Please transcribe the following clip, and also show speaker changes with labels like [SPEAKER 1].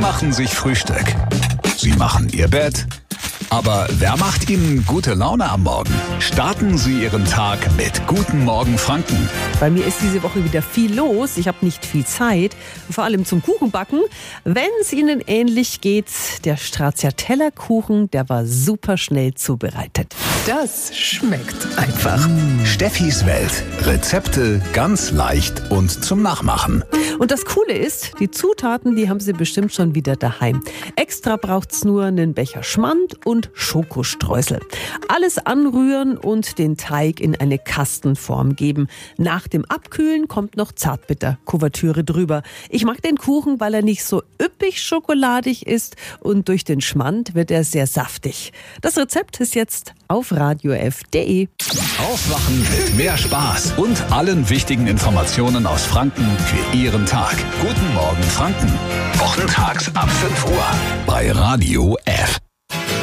[SPEAKER 1] machen sich Frühstück. Sie machen Ihr Bett. Aber wer macht Ihnen gute Laune am Morgen? Starten Sie Ihren Tag mit Guten Morgen Franken.
[SPEAKER 2] Bei mir ist diese Woche wieder viel los. Ich habe nicht viel Zeit, vor allem zum Kuchenbacken. Wenn es Ihnen ähnlich geht, der Stracciatella-Kuchen, der war super schnell zubereitet. Das schmeckt einfach.
[SPEAKER 1] Steffis Welt. Rezepte ganz leicht und zum Nachmachen.
[SPEAKER 2] Und das Coole ist, die Zutaten, die haben Sie bestimmt schon wieder daheim. Extra braucht's nur einen Becher Schmand und Schokostreusel. Alles anrühren und den Teig in eine Kastenform geben. Nach dem Abkühlen kommt noch Zartbitter-Kuvertüre drüber. Ich mag den Kuchen, weil er nicht so üppig schokoladig ist und durch den Schmand wird er sehr saftig. Das Rezept ist jetzt auf radiof.de.
[SPEAKER 1] Aufwachen mit mehr Spaß und allen wichtigen Informationen aus Franken für Ihren Tag. Guten Morgen Franken. Wochentags ab 5 Uhr bei Radio F.